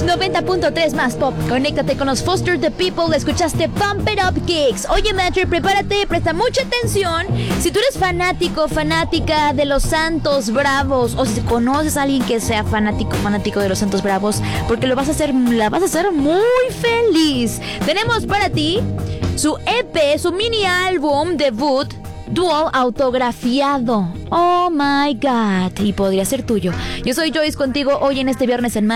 90.3 más pop. Conéctate con los Foster the People. Escuchaste Pump It Up Kicks. Oye, Matcher, prepárate, presta mucha atención. Si tú eres fanático, fanática de los Santos Bravos, o si conoces a alguien que sea fanático de los Santos Bravos, porque la vas a hacer muy feliz. Tenemos para ti su EP, su mini álbum debut, Dual autografiado. Oh my God. Y podría ser tuyo. Yo soy Joyce contigo hoy en este viernes en